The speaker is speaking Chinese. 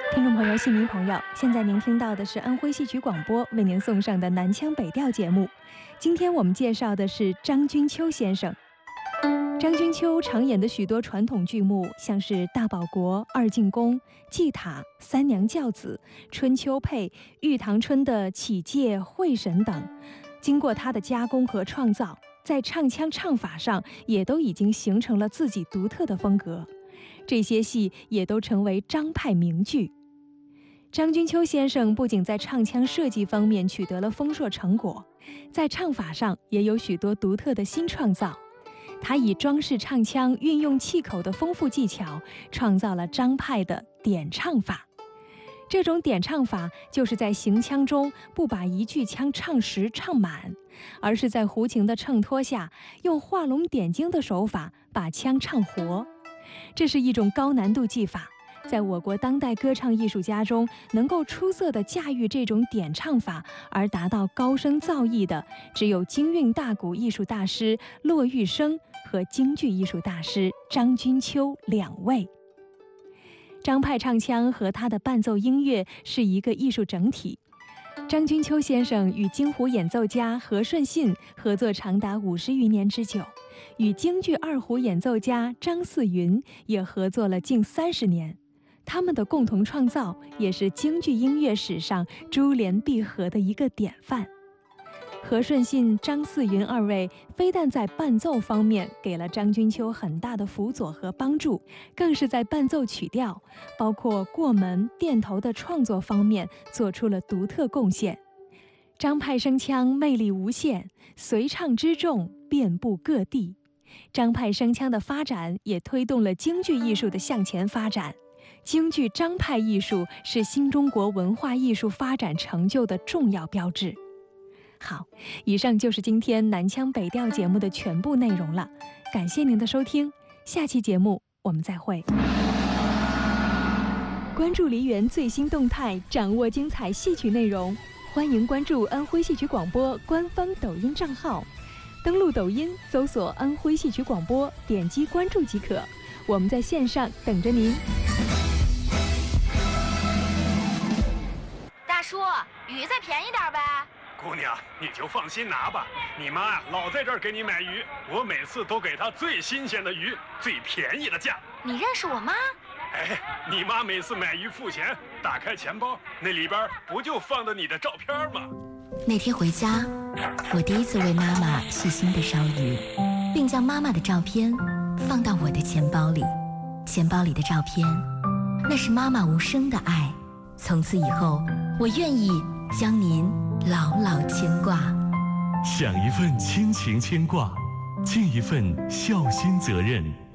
听众朋友、戏迷朋友，现在您听到的是安徽戏曲广播为您送上的南腔北调节目。今天我们介绍的是张君秋先生。张君秋常演的许多传统剧目，像是《大保国》《二进宫》《祭塔》《三娘教子》《春秋配》《玉堂春的启介会审》等，经过他的加工和创造，在唱腔唱法上也都已经形成了自己独特的风格。这些戏也都成为张派名剧。张君秋先生不仅在唱腔设计方面取得了丰硕成果，在唱法上也有许多独特的新创造。他以装饰唱腔、运用气口的丰富技巧，创造了张派的点唱法。这种点唱法就是在行腔中不把一句腔唱实唱满，而是在胡琴的衬托下，用画龙点睛的手法把腔唱活。这是一种高难度技法，在我国当代歌唱艺术家中，能够出色地驾驭这种点唱法而达到高声造诣的，只有京韵大鼓艺术大师骆玉笙和京剧艺术大师张君秋两位。张派唱腔和他的伴奏音乐是一个艺术整体。张君秋先生与京胡演奏家何顺信合作长达50余年之久，与京剧二胡演奏家张四云也合作了近30年。他们的共同创造也是京剧音乐史上珠联璧合的一个典范。何顺信、张四云二位非但在伴奏方面给了张君秋很大的辅佐和帮助，更是在伴奏曲调，包括过门、垫头的创作方面做出了独特贡献。张派声腔魅力无限，随唱之众遍布各地。张派声腔的发展也推动了京剧艺术的向前发展。京剧张派艺术是新中国文化艺术发展成就的重要标志。好，以上就是今天南腔北调节目的全部内容了，感谢您的收听，下期节目我们再会。关注梨园最新动态，掌握精彩戏曲内容，欢迎关注安徽戏曲广播官方抖音账号，登录抖音搜索安徽戏曲广播，点击关注即可，我们在线上等着您。 大叔，鱼再便宜点呗。 姑娘，你就放心拿吧，你妈呀老在这儿给你买鱼，我每次都给她最新鲜的鱼，最便宜的价。 你认识我妈？ 哎，你妈每次买鱼付钱，打开钱包，那里边不就放的你的照片吗？ 那天回家，我第一次为妈妈细心地烧鱼，并将妈妈的照片放到我的钱包里。钱包里的照片，那是妈妈无声的爱。从此以后，我愿意将您牢牢牵挂。 想一份亲情牵挂，尽一份孝心责任。